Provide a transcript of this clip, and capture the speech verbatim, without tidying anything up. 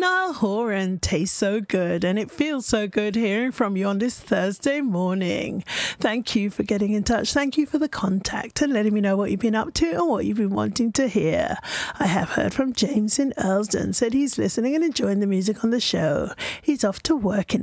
Niall Horan tastes so good, and it feels so good hearing from you on this Thursday morning. Thank you for getting in touch. Thank you for the contact and letting me know what you've been up to and what you've been wanting to hear. I have heard from James in Earlsdon, said he's listening and enjoying the music on the show. He's off to work in